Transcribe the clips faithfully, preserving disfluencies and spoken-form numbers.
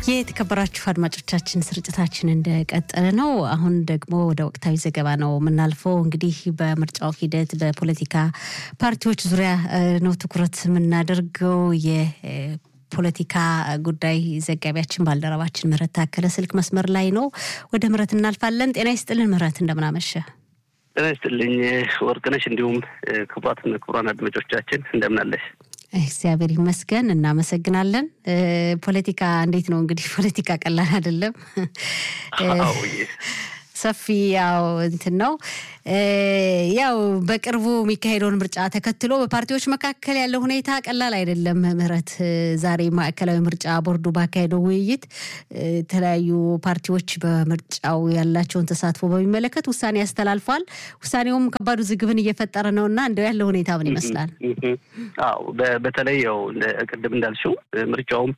የተከበራችሁ አድማጮቻችን ስርጭታችን እንደቀጠለ ነው። አሁን ደግሞ ወደ ወቅታዊ ዘገባ ነው የምናልፈው። እንግዲህ በምርጫው ሂደት በፖለቲካ ፓርቲዎች ዙሪያ ነው ትኩረት የምናደርገው። የፖለቲካ ጉዳይ ዘጋቢያችን ባልደረባችን ምህረት ታከለ ስልክ መስመር ላይ ነው። ወደ ምህረት እናልፋለን። ጤና ይስጥልን ምህረት፣ እንደምን አመሸ? ጤና ይስጥልኝ ወርቅነሽ፣ እንዲሁም ክቡራትና ክቡራን አድማጮቻችን እንደምን አለሽ? እግዚአብሔር ይመስገን፣ እናመሰግናለን። ፖለቲካ እንዴት ነው? እንግዲህ ፖለቲካ ቀላል አይደለም። አዎ ሰፊ ያው እንትን ነው። ያው በቅርቡ የሚካሄደውን ምርጫ ተከትሎ በፓርቲዎች መካከል ያለው ሁኔታ ቀላል አይደለም። ምህረት፣ ዛሬ ማዕከላዊ ምርጫ ቦርዱ ባካሄደው ውይይት የተለያዩ ፓርቲዎች በምርጫው ያላቸውን ተሳትፎ በሚመለከት ውሳኔ ያስተላልፋል። ውሳኔውም ከባድ ውዝግብን እየፈጠረ ነውና እንደው ያለው ሁኔታ ምን ይመስላል? አዎ በተለይ ያው ቅድም እንዳልሽው ምርጫውም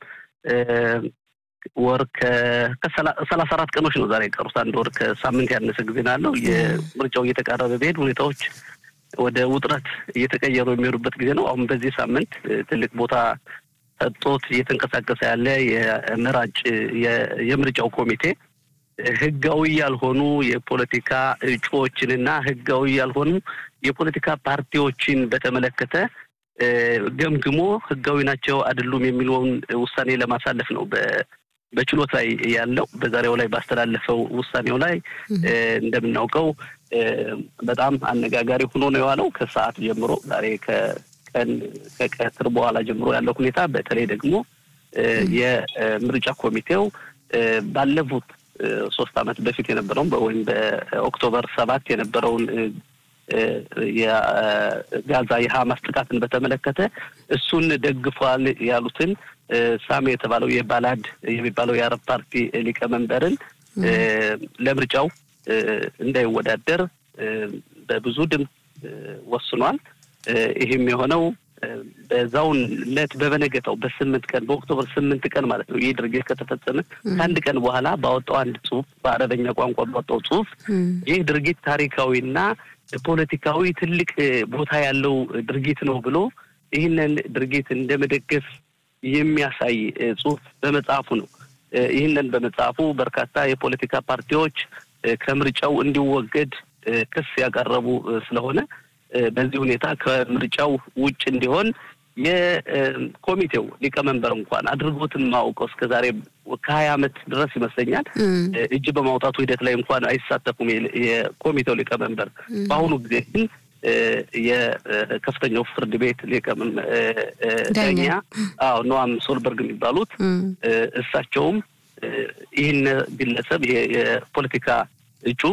ወር ከሰላሳ አራት ቀኖች ነው ዛሬ ቀሩት። አንድ ወር ከሳምንት ያነሰ ጊዜ ነው። የምርጫው እየተቃረበ በሄድ ሁኔታዎች ወደ ውጥረት እየተቀየሩ የሚሄዱበት ጊዜ ነው። አሁን በዚህ ሳምንት ትልቅ ቦታ ሰጥቶት እየተንቀሳቀሰ ያለ የመራጭ የምርጫው ኮሚቴ ህጋዊ ያልሆኑ የፖለቲካ እጩዎችንና ህጋዊ ያልሆኑ የፖለቲካ ፓርቲዎችን በተመለከተ ገምግሞ ህጋዊ ናቸው አይደሉም የሚለውን ውሳኔ ለማሳለፍ ነው በችሎት ላይ ያለው። በዛሬው ላይ ባስተላለፈው ውሳኔው ላይ እንደምናውቀው በጣም አነጋጋሪ ሆኖ ነው የዋለው። ከሰዓት ጀምሮ ዛሬ ከቀን ከቀትር በኋላ ጀምሮ ያለው ሁኔታ በተለይ ደግሞ የምርጫ ኮሚቴው ባለፉት ሶስት አመት በፊት የነበረውን ወይም በኦክቶበር ሰባት የነበረውን የጋዛ የሐማስ ጥቃትን በተመለከተ እሱን ደግፏል ያሉትን ሳሚ የተባለው የባላድ የሚባለው የአረብ ፓርቲ ሊቀመንበርን ለምርጫው እንዳይወዳደር በብዙ ድምጽ ወስኗል። ይሄም የሆነው በዛውን ለት በበነገታው በስምንት ቀን በኦክቶበር ስምንት ቀን ማለት ነው ይህ ድርጊት ከተፈጸመ ከአንድ ቀን በኋላ ባወጣው አንድ ጽሁፍ በአረበኛ ቋንቋ ባወጣው ጽሁፍ ይህ ድርጊት ታሪካዊና ፖለቲካዊ ትልቅ ቦታ ያለው ድርጊት ነው ብሎ ይህንን ድርጊት እንደመደገፍ የሚያሳይ ጽሁፍ በመጻፉ ነው። ይህንን በመጻፉ በርካታ የፖለቲካ ፓርቲዎች ከምርጫው እንዲወገድ ክስ ያቀረቡ ስለሆነ በዚህ ሁኔታ ከምርጫው ውጭ እንዲሆን የኮሚቴው ሊቀመንበር እንኳን አድርጎትን ማውቀው እስከዛሬ ከሀያ አመት ድረስ ይመስለኛል እጅ በማውጣቱ ሂደት ላይ እንኳን አይሳተፉም የኮሚቴው ሊቀመንበር። በአሁኑ ጊዜ ግን የከፍተኛው ፍርድ ቤት ሊቀመንበር ዳኛ አዎ ኖአም ሶልበርግ የሚባሉት እሳቸውም ይህን ግለሰብ የፖለቲካ እጩ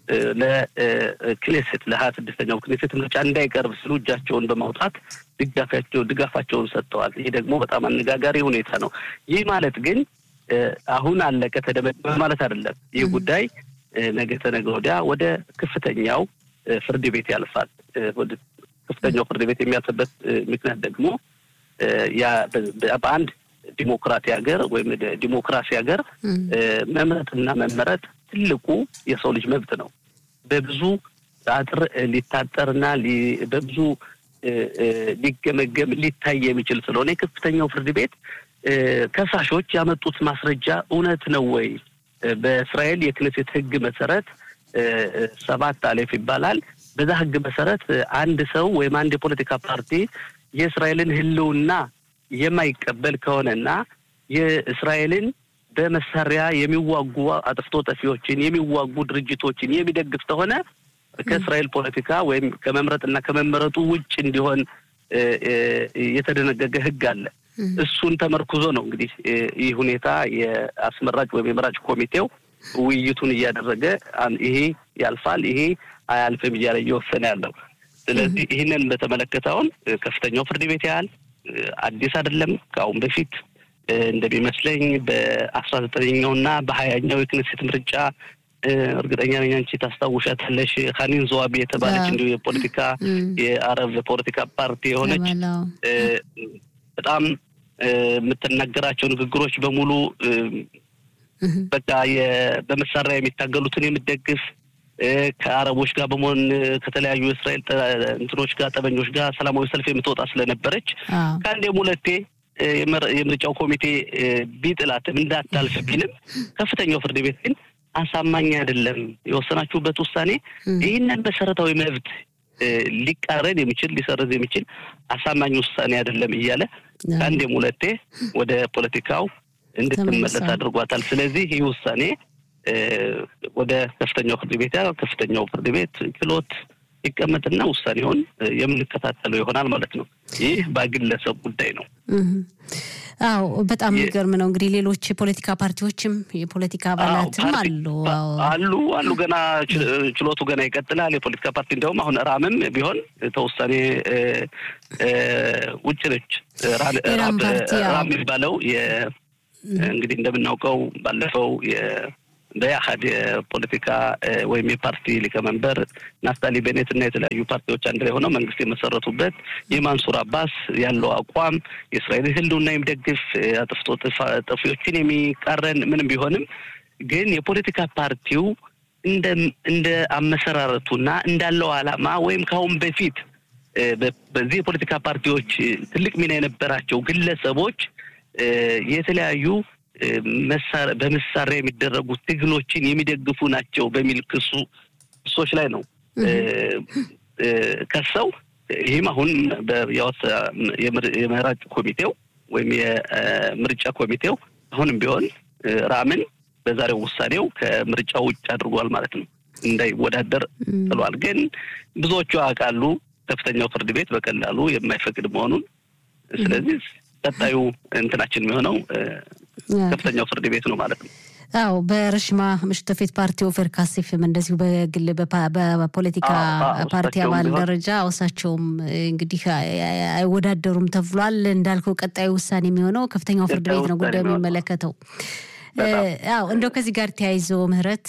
ለክኔሴት ለሀያ ስድስተኛው ክኔሴት ምርጫ እንዳይቀርብ ሲሉ እጃቸውን በማውጣት ድጋፋቸው ድጋፋቸውን ሰጥተዋል። ይህ ደግሞ በጣም አነጋጋሪ ሁኔታ ነው። ይህ ማለት ግን አሁን አለቀ ተደመደመ ማለት አይደለም። ይህ ጉዳይ ነገ ተነገ ወዲያ ወደ ከፍተኛው ፍርድ ቤት ያልፋል። ወደ ከፍተኛው ፍርድ ቤት የሚያልፍበት ምክንያት ደግሞ ያ በአንድ ዲሞክራሲ ሀገር ወይም ዲሞክራሲ ሀገር መምረጥና መመረጥ ትልቁ የሰው ልጅ መብት ነው። በብዙ አጥር ሊታጠርና በብዙ ሊገመገም ሊታይ የሚችል ስለሆነ ከፍተኛው ፍርድ ቤት ከሳሾች ያመጡት ማስረጃ እውነት ነው ወይ? በእስራኤል የክኔሴት ህግ መሰረት ሰባት አሌፍ ይባላል። በዛ ህግ መሰረት አንድ ሰው ወይም አንድ የፖለቲካ ፓርቲ የእስራኤልን ህልውና የማይቀበል ከሆነና የእስራኤልን በመሳሪያ የሚዋጉ አጥፍቶ ጠፊዎችን የሚዋጉ ድርጅቶችን የሚደግፍ ተሆነ ከእስራኤል ፖለቲካ ወይም ከመምረጥና ከመመረጡ ውጭ እንዲሆን የተደነገገ ህግ አለ። እሱን ተመርኩዞ ነው እንግዲህ ይህ ሁኔታ የአስመራጭ ወይም የመራጭ ኮሚቴው ውይይቱን እያደረገ ይሄ ያልፋል ይሄ አያልፍም እያለ እየወሰነ ያለው። ስለዚህ ይህንን በተመለከተውን ከፍተኛው ፍርድ ቤት ያህል አዲስ አይደለም። ከአሁን በፊት እንደሚመስለኝ በአስራ ዘጠነኛውና በሀያኛው የክኔሴት ምርጫ እርግጠኛ ነኝ አንቺ ታስታውሻታለሽ ኻኒን ዞዋቢ የተባለች እንዲሁ የፖለቲካ የአረብ ፖለቲካ ፓርቲ የሆነች በጣም የምትናገራቸው ንግግሮች በሙሉ በቃ በመሳሪያ የሚታገሉትን የምትደግፍ ከአረቦች ጋር በመሆን ከተለያዩ እስራኤል እንትኖች ጋር ጠበኞች ጋር ሰላማዊ ሰልፍ የምትወጣ ስለነበረች ከአንዴም ሁለቴ የምርጫው ኮሚቴ ቢጥላትም እንዳታልፍ ቢልም ከፍተኛው ፍርድ ቤት ግን አሳማኝ አይደለም የወሰናችሁበት ውሳኔ ይሄንን መሰረታዊ መብት ሊቃረን የሚችል ሊሰርዝ የሚችል አሳማኝ ውሳኔ አይደለም እያለ አንድ የሙለቴ ወደ ፖለቲካው እንድትመለስ አድርጓታል። ስለዚህ ይህ ውሳኔ ወደ ከፍተኛው ፍርድ ቤት ያው ከፍተኛው ፍርድ ቤት ችሎት ይቀመጥና ውሳኔውን የምንከታተለው ይሆናል ማለት ነው። ይህ በግለሰብ ጉዳይ ነው። አዎ በጣም የሚገርም ነው። እንግዲህ ሌሎች ፖለቲካ ፓርቲዎችም የፖለቲካ አባላትም አሉ አሉ አሉ ገና ችሎቱ ገና ይቀጥላል። የፖለቲካ ፓርቲ እንደውም አሁን ራምም ቢሆን ተወሰነ ውጭ ነች። ራም የሚባለው እንግዲህ እንደምናውቀው ባለፈው በያሃድ የፖለቲካ ወይም የፓርቲ ሊቀመንበር ናፍታሊ ቤኔት እና የተለያዩ ፓርቲዎች አንድ ላይ ሆነው መንግስት የመሰረቱበት የማንሱር አባስ ያለው አቋም የእስራኤል ህልውና የሚደግፍ አጥፍቶ ጠፊዎችን የሚቃረን ምንም ቢሆንም ግን የፖለቲካ ፓርቲው እንደ እንደ አመሰራረቱና እንዳለው አላማ ወይም ካሁን በፊት በዚህ የፖለቲካ ፓርቲዎች ትልቅ ሚና የነበራቸው ግለሰቦች የተለያዩ መሳሪያ በመሳሪያ የሚደረጉ ትግሎችን የሚደግፉ ናቸው በሚል ክሱ ክሶች ላይ ነው ከሰው ይሄም አሁን በያወስ የመራጭ ኮሚቴው ወይም የምርጫ ኮሚቴው አሁንም ቢሆን ራምን በዛሬው ውሳኔው ከምርጫው ውጭ አድርጓል ማለት ነው እንዳይወዳደር ጥሏል። ግን ብዙዎቹ አቃሉ ከፍተኛው ፍርድ ቤት በቀላሉ የማይፈቅድ መሆኑን ስለዚህ ተጣዩ እንትናችን የሚሆነው ከፍተኛው ፍርድ ቤት ነው ማለት ነው። አዎ በርሽማ ምሽተፌት ፓርቲ ኦፈር ካሲፍም እንደዚሁ በግል በፖለቲካ ፓርቲ አባል ደረጃ ወሳቸውም እንግዲህ አይወዳደሩም ተብሏል። እንዳልከው ቀጣዩ ውሳኔ የሚሆነው ከፍተኛው ፍርድ ቤት ነው ጉዳዩ የሚመለከተው። አዎ እንደው ከዚህ ጋር ተያይዞ ምህረት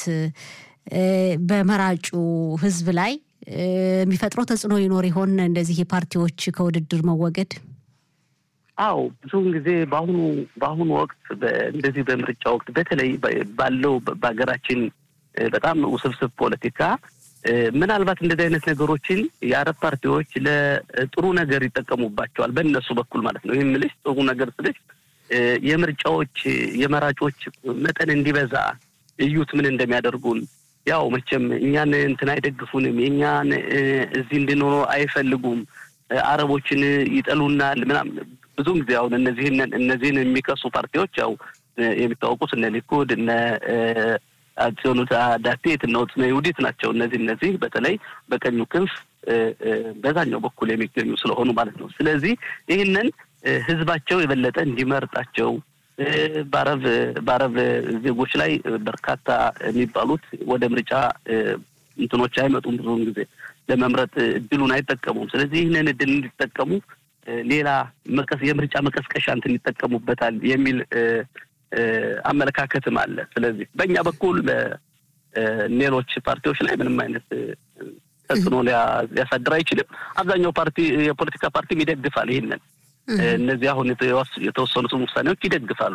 በመራጩ ህዝብ ላይ የሚፈጥረው ተጽዕኖ ይኖር ይሆን እንደዚህ የፓርቲዎች ከውድድር መወገድ? አዎ ብዙውን ጊዜ ባሁኑ ባሁኑ ወቅት እንደዚህ በምርጫ ወቅት በተለይ ባለው በአገራችን በጣም ውስብስብ ፖለቲካ ምናልባት እንደዚህ አይነት ነገሮችን የአረብ ፓርቲዎች ለጥሩ ነገር ይጠቀሙባቸዋል በእነሱ በኩል ማለት ነው። ይሄን ልጅ ጥሩ ነገር ስለሽ የምርጫዎች የመራጮች መጠን እንዲበዛ እዩት ምን እንደሚያደርጉን ያው መቼም እኛን እንትን አይደግፉንም እኛን እዚህ እንድንኖር አይፈልጉም አረቦችን ይጠሉናል ምናምን ብዙም ጊዜ አሁን እነዚህን እነዚህን የሚከሱ ፓርቲዎች ያው የሚታወቁት እነ ሊኩድ እነ አክሲዮኑት ዳቴት ነው ነው ይሁዲት ናቸው። እነዚህ እነዚህ በተለይ በቀኙ ክንፍ በዛኛው በኩል የሚገኙ ስለሆኑ ማለት ነው። ስለዚህ ይሄንን ህዝባቸው የበለጠ እንዲመርጣቸው ባረብ ባረብ ዜጎች ላይ በርካታ የሚባሉት ወደ ምርጫ እንትኖች አይመጡም ብዙውን ጊዜ ለመምረጥ እድሉን አይጠቀሙም። ስለዚህ ይሄንን እድል እንዲጠቀሙ ሌላ መቀስ የምርጫ መቀስቀሻ እንትን ይተከሙበታል የሚል አመለካከትም አለ። ስለዚህ በእኛ በኩል በሌሎች ፓርቲዎች ላይ ምንም አይነት ተጽዕኖ ሊያሳድር አይችልም። አብዛኛው ፓርቲ የፖለቲካ ፓርቲ ይደግፋል ይሄንን እነዚህ አሁን የተወሰኑት ውሳኔዎች ይደግፋሉ።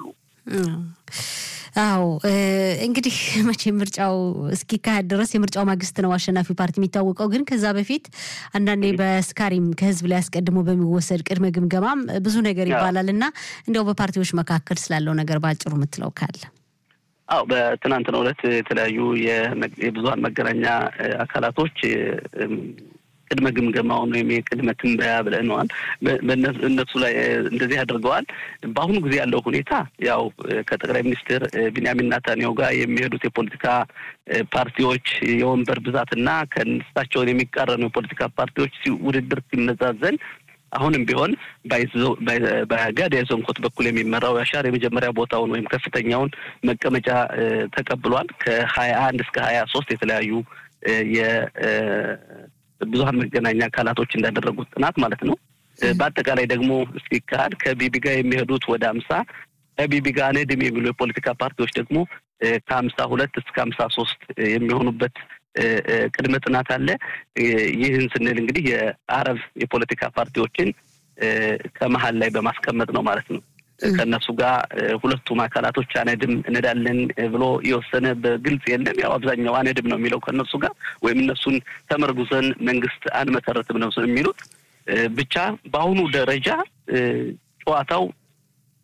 አዎ እንግዲህ መቼ ምርጫው እስኪካሄድ ድረስ የምርጫው ማግስት ነው አሸናፊው ፓርቲ የሚታወቀው። ግን ከዛ በፊት አንዳንዴ በስካሪም ከህዝብ ላይ አስቀድሞ በሚወሰድ ቅድመ ግምገማም ብዙ ነገር ይባላልና እንደው በፓርቲዎች መካከል ስላለው ነገር ባጭሩ ምትለው ካለ? አዎ በትናንትናው ዕለት የተለያዩ የብዙሃን መገናኛ አካላቶች ቅድመ ግምገማው ነው የቅድመ ትንበያ ብለናል በእነሱ ላይ እንደዚህ አድርገዋል። በአሁኑ ጊዜ ያለው ሁኔታ ያው ከጠቅላይ ሚኒስትር ቢንያሚን ኔታንያሁ ጋር የሚሄዱት የፖለቲካ ፓርቲዎች የወንበር ብዛትና ከነሳቸው የሚቃረኑ የፖለቲካ ፓርቲዎች ውድድር ሲመዛዘን አሁንም ቢሆን በጋዲ አይዘንኮት በኩል የሚመራው ያሻር የመጀመሪያ ቦታውን ወይም ከፍተኛውን መቀመጫ ተቀብሏል። ከሀያ አንድ እስከ ሀያ ሶስት የተለያዩ የ ብዙሃን መገናኛ አካላቶች እንዳደረጉት ጥናት ማለት ነው። በአጠቃላይ ደግሞ እስኪካድ ከቢቢ ጋር የሚሄዱት ወደ አምሳ ከቢቢ ጋር ነድም የሚሉ የፖለቲካ ፓርቲዎች ደግሞ ከሀምሳ ሁለት እስከ ሀምሳ ሶስት የሚሆኑበት ቅድመ ጥናት አለ። ይህን ስንል እንግዲህ የአረብ የፖለቲካ ፓርቲዎችን ከመሃል ላይ በማስቀመጥ ነው ማለት ነው። ከነሱ ጋር ሁለቱም አካላቶች አነድም እንዳለን ብሎ የወሰነ በግልጽ የለም። ያው አብዛኛው አነድም ነው የሚለው ከነሱ ጋር ወይም እነሱን ተመርጉዘን መንግስት አንመሰረትም ነው የሚሉት። ብቻ በአሁኑ ደረጃ ጨዋታው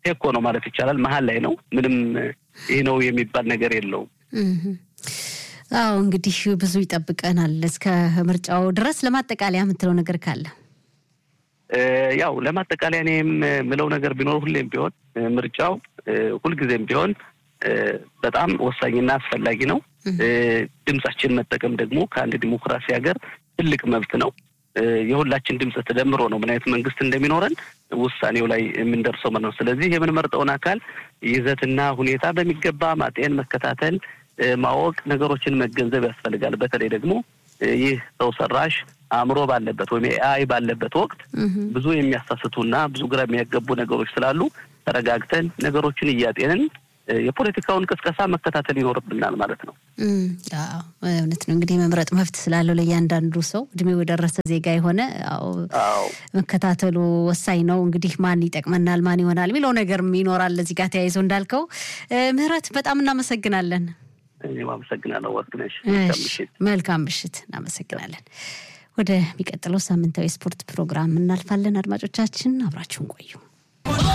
ቴኮ ነው ማለት ይቻላል መሃል ላይ ነው ምንም ይሄ ነው የሚባል ነገር የለውም አዎ እንግዲህ ብዙ ይጠብቀናል እስከ ምርጫው ድረስ ለማጠቃለያ የምትለው ነገር ካለ ያው ለማጠቃለያ እኔም ምለው ነገር ቢኖር ሁሌም ቢሆን ምርጫው ሁሉ ጊዜም ቢሆን በጣም ወሳኝና አስፈላጊ ነው ድምጻችን መጠቀም ደግሞ ከአንድ ዲሞክራሲ ሀገር ትልቅ መብት ነው የሁላችን ድምጽ ተደምሮ ነው ምን አይነት መንግስት እንደሚኖረን ውሳኔው ላይ የምንደርሰው ማለት ነው ስለዚህ የምንመርጠውን አካል ይዘትና ሁኔታ በሚገባ ማጤን መከታተል ማወቅ ነገሮችን መገንዘብ ያስፈልጋል በተለይ ደግሞ ይህ ሰው ሰራሽ አምሮ ባለበት ወይ ኤአይ ባለበት ወቅት ብዙ የሚያሳስቱና ብዙ ግራ የሚያገቡ ነገሮች ስላሉ ተረጋግተን ነገሮችን እያጤንን የፖለቲካውን ቅስቀሳ መከታተል ይኖርብናል ማለት ነው አዎ እውነት ነው እንግዲህ መምረጥ መፍት ስላለው ለእያንዳንዱ ሰው እድሜው የደረሰ ዜጋ የሆነ አዎ መከታተሉ ወሳኝ ነው እንግዲህ ማን ይጠቅመናል ማን ይሆናል ሚለው ነገርም ይኖራል ለዚህ ጋር ተያይዞ እንዳልከው ምህረት በጣም እናመሰግናለን እኔም አመሰግናለሁ ወርቅነሽ መልካም ምሽት እናመሰግናለን ወደ ሚቀጥለው ሳምንታዊ ስፖርት ፕሮግራም እናልፋለን አድማጮቻችን አብራችሁን ቆዩ